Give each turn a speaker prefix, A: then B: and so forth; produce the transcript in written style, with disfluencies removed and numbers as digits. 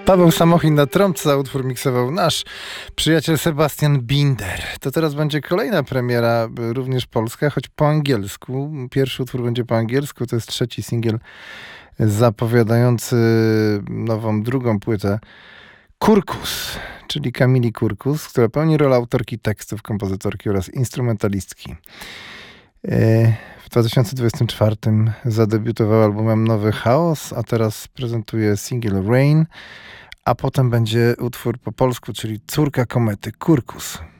A: Paweł Samochin na trąbce, utwór miksował nasz przyjaciel Sebastian Binder. To teraz będzie kolejna premiera, również polska, choć po angielsku. Pierwszy utwór będzie po angielsku, to jest trzeci singiel zapowiadający nową, drugą płytę Kurkus, czyli Kamili Kurkus, która pełni rolę autorki tekstów, kompozytorki oraz instrumentalistki. W 2024 zadebiutował albumem Nowy Chaos, a teraz prezentuje singiel Rain, a potem będzie utwór po polsku, czyli Córka komety, Kurkus.